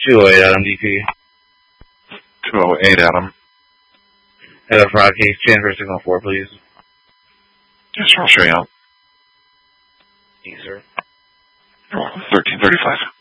208 Adam DP. 208 Adam. Head up Rocky, transfer signal 4, please. Yes, sir, I'll show you out. Yes, sir. You're welcome. 1335.